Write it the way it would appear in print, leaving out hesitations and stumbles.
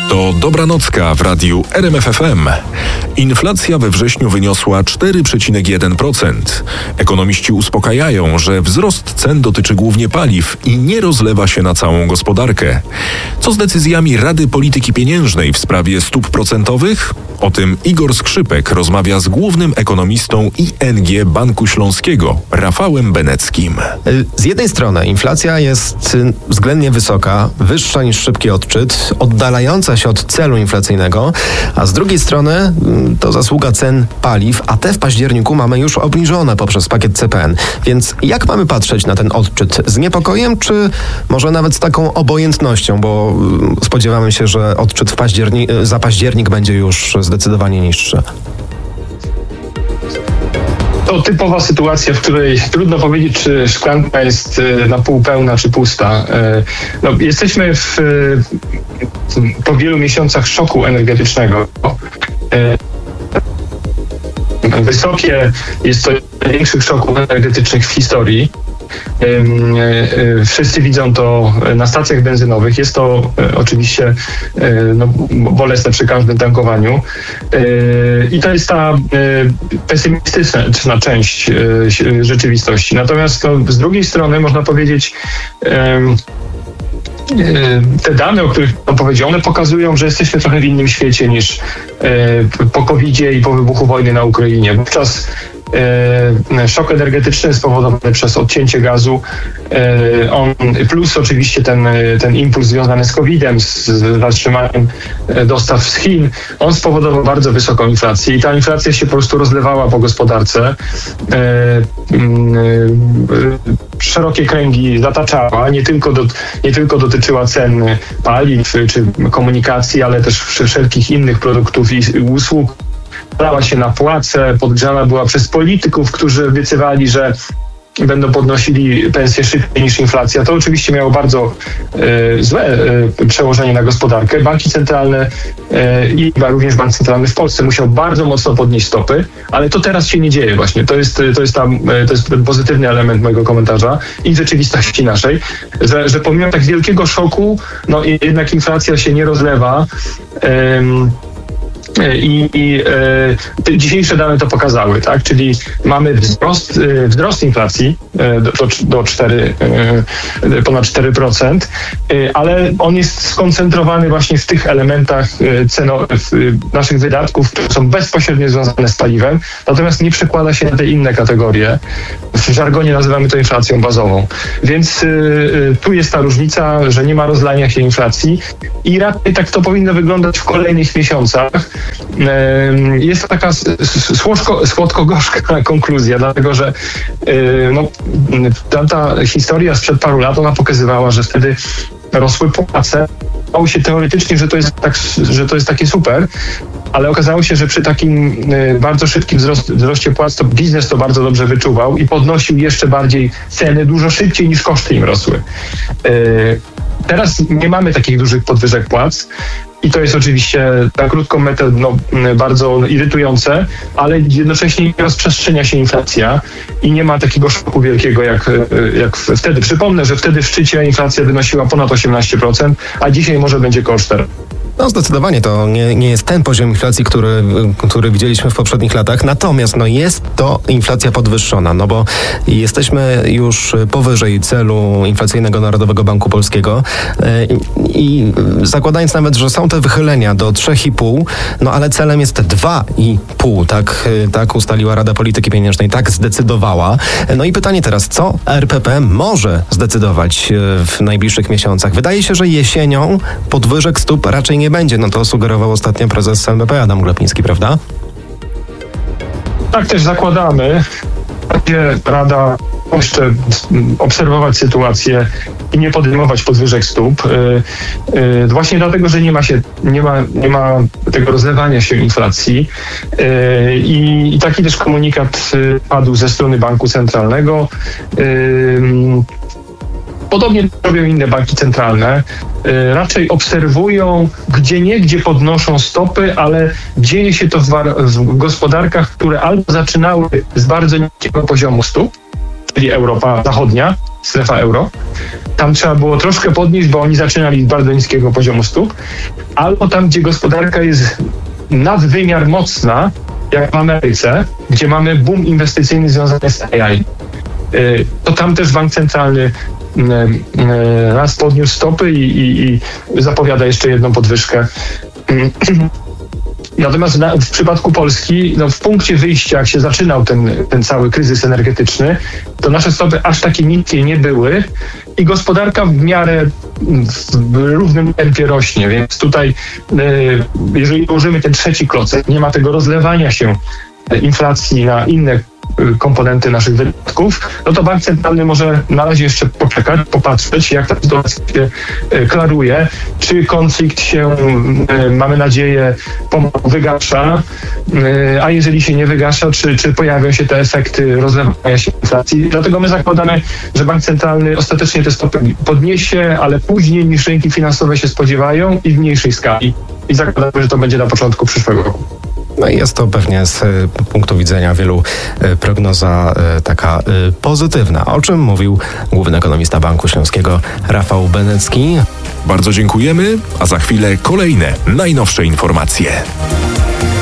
To Dobranocka w radiu RMF FM. Inflacja we wrześniu wyniosła 4,1%. Ekonomiści uspokajają, że wzrost cen dotyczy głównie paliw i nie rozlewa się na całą gospodarkę. Co z decyzjami Rady Polityki Pieniężnej w sprawie stóp procentowych? O tym Igor Skrzypek rozmawia z głównym ekonomistą ING Banku Śląskiego, Rafałem Beneckim. Z jednej strony inflacja jest względnie wysoka, wyższa niż szybki odczyt, oddalająca się od celu inflacyjnego, a z drugiej strony to zasługa cen paliw, a te w październiku mamy już obniżone poprzez pakiet CPN. Więc jak mamy patrzeć na ten odczyt? Z niepokojem, czy może nawet z taką obojętnością, bo spodziewamy się, że odczyt za październik będzie już zdecydowanie niższy? To typowa sytuacja, w której trudno powiedzieć, czy szklanka jest na pół pełna, czy pusta. Jesteśmy po wielu miesiącach szoku energetycznego. Wysokie jest to największych szoków energetycznych w historii. Wszyscy widzą to na stacjach benzynowych. Jest to oczywiście bolesne przy każdym tankowaniu. I to jest ta pesymistyczna część rzeczywistości. Natomiast z drugiej strony można powiedzieć, te dane, o których pan powiedział, one pokazują, że jesteśmy trochę w innym świecie niż po COVID-zie i po wybuchu wojny na Ukrainie. Wówczas szok energetyczny spowodowany przez odcięcie gazu, plus oczywiście ten impuls związany z COVID-em, z zatrzymaniem dostaw z Chin, on spowodował bardzo wysoką inflację i ta inflacja się po prostu rozlewała po gospodarce. Szerokie kręgi zataczała, nie tylko dotyczyła cen paliw czy komunikacji, ale też wszelkich innych produktów i usług. Brała się na płace, podgrzana była przez polityków, którzy obiecywali, że będą podnosili pensje szybciej niż inflacja. To oczywiście miało bardzo złe przełożenie na gospodarkę. Banki centralne i również Bank Centralny w Polsce musiał bardzo mocno podnieść stopy, ale to teraz się nie dzieje właśnie. To jest ten pozytywny element mojego komentarza i rzeczywistości naszej, że pomimo tak wielkiego szoku, jednak inflacja się nie rozlewa. I dzisiejsze dane to pokazały, tak? Czyli mamy wzrost inflacji do ponad 4%, ale on jest skoncentrowany właśnie w tych elementach naszych wydatków, które są bezpośrednio związane z paliwem, natomiast nie przekłada się na te inne kategorie. W żargonie nazywamy to inflacją bazową. Więc tu jest ta różnica, że nie ma rozlania się inflacji i raczej tak to powinno wyglądać w kolejnych miesiącach. Jest to taka słodko-gorzka konkluzja, dlatego że tamta historia sprzed paru lat, ona pokazywała, że wtedy rosły płace. Okazało się teoretycznie, że to jest takie super, ale okazało się, że przy takim bardzo szybkim wzroście płac to biznes to bardzo dobrze wyczuwał i podnosił jeszcze bardziej ceny dużo szybciej niż koszty im rosły. Teraz nie mamy takich dużych podwyżek płac i to jest oczywiście na krótką metę bardzo irytujące, ale jednocześnie nie rozprzestrzenia się inflacja i nie ma takiego szoku wielkiego jak wtedy. Przypomnę, że wtedy w szczycie inflacja wynosiła ponad 18%, a dzisiaj może będzie koło 4%. Zdecydowanie to nie jest ten poziom inflacji, który widzieliśmy w poprzednich latach, natomiast jest to inflacja podwyższona, bo jesteśmy już powyżej celu inflacyjnego Narodowego Banku Polskiego i zakładając nawet, że są te wychylenia do 3,5, ale celem jest 2,5, tak ustaliła Rada Polityki Pieniężnej, tak zdecydowała. I pytanie teraz, co RPP może zdecydować w najbliższych miesiącach? Wydaje się, że jesienią podwyżek stóp raczej nie będzie. To sugerował ostatnio prezes NBP Adam Glapiński, prawda? Tak też zakładamy. Będzie Rada jeszcze obserwować sytuację i nie podejmować podwyżek stóp. Właśnie dlatego, że nie ma tego rozlewania się inflacji. I taki też komunikat padł ze strony Banku Centralnego. Podobnie robią inne banki centralne. Raczej obserwują, gdzie podnoszą stopy, ale dzieje się to w gospodarkach, które albo zaczynały z bardzo niskiego poziomu stóp, czyli Europa Zachodnia, strefa euro, tam trzeba było troszkę podnieść, bo oni zaczynali z bardzo niskiego poziomu stóp, albo tam, gdzie gospodarka jest nadwymiar mocna, jak w Ameryce, gdzie mamy boom inwestycyjny związany z AI. To tam też bank centralny raz podniósł stopy i zapowiada jeszcze jedną podwyżkę. Natomiast w przypadku Polski, w punkcie wyjścia, jak się zaczynał ten cały kryzys energetyczny, to nasze stopy aż takie niskie nie były i gospodarka w miarę w równym tempie rośnie, więc tutaj jeżeli ułożymy ten trzeci klocek, nie ma tego rozlewania się inflacji na inne komponenty naszych wydatków, no to bank centralny może na razie jeszcze poczekać, popatrzeć, jak ta sytuacja się klaruje, czy konflikt się, mamy nadzieję, pomału wygasza, a jeżeli się nie wygasza, czy pojawią się te efekty rozlewania się inflacji. Dlatego my zakładamy, że bank centralny ostatecznie te stopy podniesie, ale później niż rynki finansowe się spodziewają i w mniejszej skali. I zakładamy, że to będzie na początku przyszłego roku. No i jest to pewnie z punktu widzenia wielu prognoza taka pozytywna, o czym mówił główny ekonomista Banku Śląskiego Rafał Benecki. Bardzo dziękujemy, a za chwilę kolejne, najnowsze informacje.